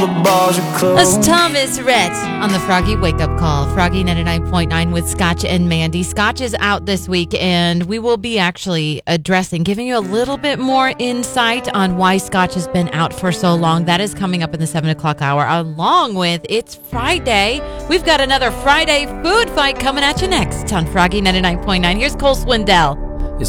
That's Thomas Rhett on the Froggy Wake Up Call. Froggy 99.9 with Scotch and Mandy. Scotch is out this week, and we will be actually giving you a little bit more insight on why Scotch has been out for so long. That is coming up in the 7 o'clock hour, along with it's Friday. We've got another Friday food fight coming at you next on Froggy 99.9. Here's Cole Swindell.